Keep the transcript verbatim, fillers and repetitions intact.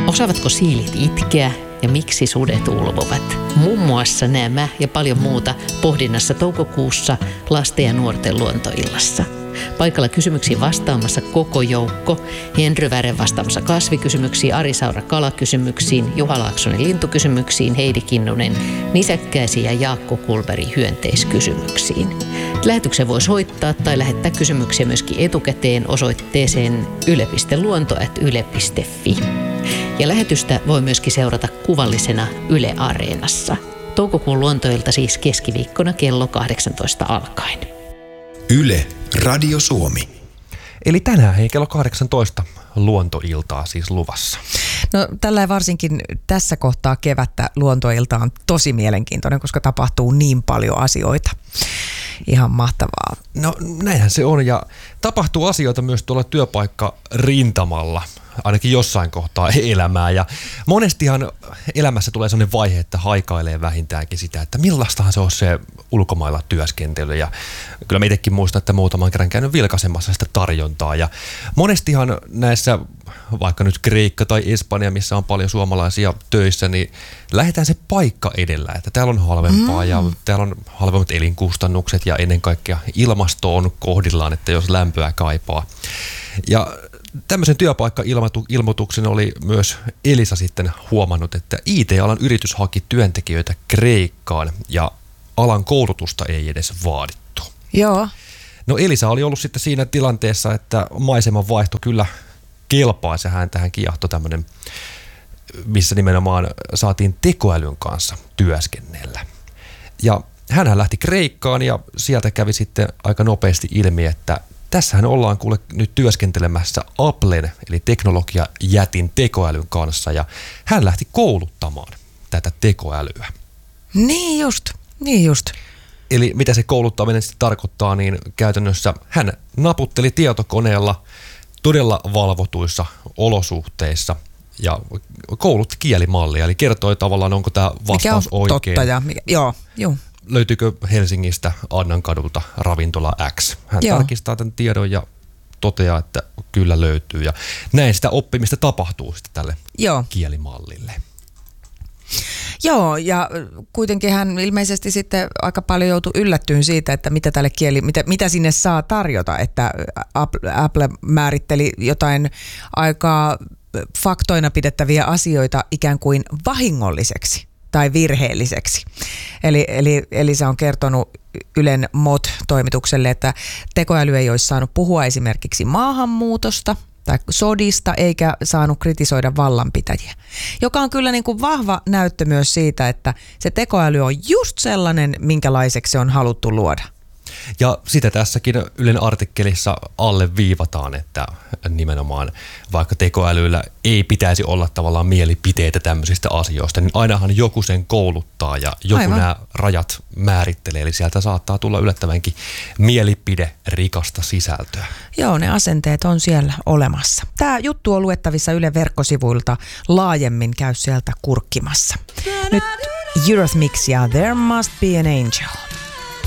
Osaavatko siilit itkeä ja miksi sudet ulvovat? Muun muassa nämä ja paljon muuta pohdinnassa toukokuussa lasten ja nuorten luontoillassa. Paikalla kysymyksiin vastaamassa koko joukko. Henry Väre vastaamassa kasvikysymyksiin, Ari Saura kalakysymyksiin, Juha Laaksonen lintukysymyksiin, Heidi Kinnunen nisäkkäisiin ja Jaakko Kulberi hyönteiskysymyksiin. Lähetyksen voi soittaa tai lähettää kysymyksiä myöskin etukäteen osoitteeseen yle piste luonto ät yle piste fi. Ja lähetystä voi myöskin seurata kuvallisena Yle Areenassa. Toukokuun luontoilta siis keskiviikkona kello kahdeksantoista alkaen. Yle Radio Suomi. Eli tänään hei kello kahdeksantoista luontoiltaa siis luvassa. No tällä varsinkin tässä kohtaa kevättä luontoilta on tosi mielenkiintoinen, koska tapahtuu niin paljon asioita. Ihan mahtavaa. No näinhän se on ja tapahtuu asioita myös tuolla työpaikkarintamalla, ainakin jossain kohtaa elämää. Ja monestihan elämässä tulee sellainen vaihe, että haikailee vähintäänkin sitä, että millaistahan se on se ulkomailla työskentely. Ja kyllä mä itsekin muistan, että muutaman kerran käynyt vilkaisemassa sitä tarjontaa. Ja monestihan näissä, vaikka nyt Kreikka tai Espanja, missä on paljon suomalaisia töissä, niin lähdetään se paikka edellä. Että täällä on halvempaa mm. ja täällä on halvemmat elinkustannukset ja ennen kaikkea ilmasto on kohdillaan, että jos lämpöä kaipaa. Ja tämmöisen työpaikka-ilmoituksen oli myös Elisa sitten huomannut, että I T-alan yritys haki työntekijöitä Kreikkaan ja alan koulutusta ei edes vaadittu. Joo. No Elisa oli ollut sitten siinä tilanteessa, että maiseman vaihto kyllä kelpaisi ja hän tähän kiehtoi tämmöinen, missä nimenomaan saatiin tekoälyn kanssa työskennellä. Ja hänhän lähti Kreikkaan ja sieltä kävi sitten aika nopeasti ilmi, että tässähän ollaan kuule nyt työskentelemässä Applen eli teknologiajätin tekoälyn kanssa ja hän lähti kouluttamaan tätä tekoälyä. Niin just, niin just. Eli mitä se kouluttaminen sitten tarkoittaa, niin käytännössä hän naputteli tietokoneella todella valvotuissa olosuhteissa ja koulutti kielimallia, eli kertoi tavallaan, onko tämä vastaus mikä on oikein. Totta ja mikä, joo, joo. Löytyykö Helsingistä Annankadulta ravintola X? Hän Joo. tarkistaa tämän tiedon ja toteaa, että kyllä löytyy. Ja näin sitä oppimista tapahtuu sitten tälle Joo. kielimallille. Joo, ja kuitenkin hän ilmeisesti sitten aika paljon joutui yllättyyn siitä, että mitä tälle kieli, mitä, mitä sinne saa tarjota, että Apple määritteli jotain aika faktoina pidettäviä asioita ikään kuin vahingolliseksi tai virheelliseksi. Eli, eli Elisa on kertonut Ylen M O T-toimitukselle, että tekoäly ei olisi saanut puhua esimerkiksi maahanmuutosta tai sodista eikä saanut kritisoida vallanpitäjiä, joka on kyllä niin kuin vahva näyttö myös siitä, että se tekoäly on just sellainen, minkälaiseksi se on haluttu luoda. Ja sitä tässäkin Ylen artikkelissa alle viivataan, että nimenomaan vaikka tekoälyllä ei pitäisi olla tavallaan mielipiteitä tämmöisistä asioista, niin ainahan joku sen kouluttaa ja joku Aivan. nämä rajat määrittelee. Eli sieltä saattaa tulla yllättävänkin mielipiderikasta sisältöä. Joo, ne asenteet on siellä olemassa. Tämä juttu on luettavissa Ylen verkkosivuilta laajemmin, käy sieltä kurkkimassa. Nyt Eurythmics ja There Must Be an Angel.